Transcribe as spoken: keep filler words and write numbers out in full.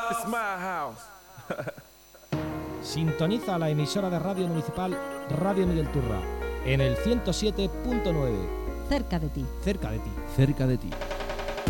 It's my house. Sintoniza la emisora de radio municipal Radio Miguel Turra en el ciento siete punto nueve. Cerca de ti. Cerca de ti. Cerca de ti.